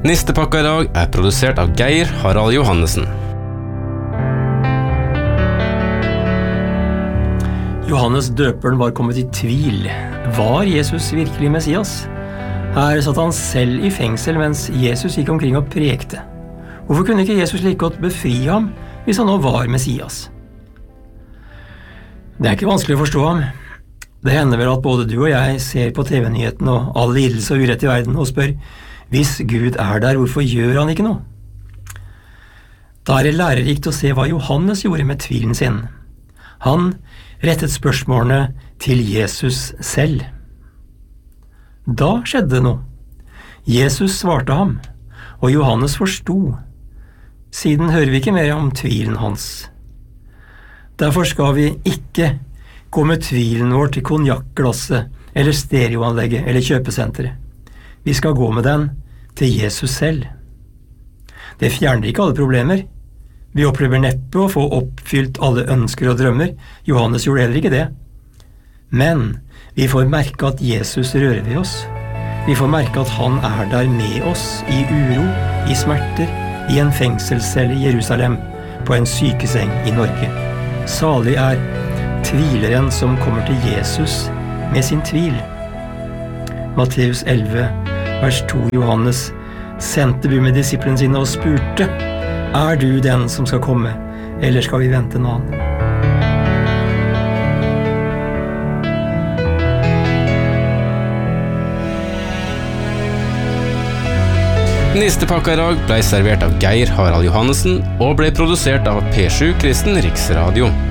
Nistepakka I dag produsert av Geir Harald Johannessen. Johannes døperen var kommet I tvil. Var Jesus virkelig Messias? Her satt han selv I fengsel mens Jesus gikk omkring og prekte. Hvorfor kunne ikke Jesus like godt befri ham hvis han nå var Messias? Det ikke vanskelig å forstå ham. Det hender vel at både du og jeg ser på TV-nyheten og all lidelse og urett I verden og spør, hvis Gud der, hvorfor gjør han ikke noe? Da det lærerikt å se hva Johannes gjorde med tvilen sin. Han rettet spørsmålene til Jesus selv. Da skjedde det noe. Jesus svarte ham, og Johannes forstod. Siden hører vi ikke mer om tvilen hans. Derfor skal vi ikke gå med tvilen vår til konjakkglasset, eller stereoanlegget, eller kjøpesenteret. Vi skal gå med den til Jesus selv. Det fjerner ikke alle problemer. Vi opplever neppe å få oppfylt alle ønsker og drømmer. Johannes gjorde heller ikke det. Men vi får merke at Jesus rører ved oss. Vi får merke at han der med oss I uro, I smerter, I en fengselscelle I Jerusalem, på en sykeseng I Norge. Salig tvileren som kommer til Jesus med sin tvil. Matteus 11, vers 2 Johannes sendte bud med disiplene sine og spurte, du den som skal komme, eller skal vi vente en annen? Nistepakka I dag ble servert av Geir Harald Johannessen og ble produsert av P7 Kristen Riksradio.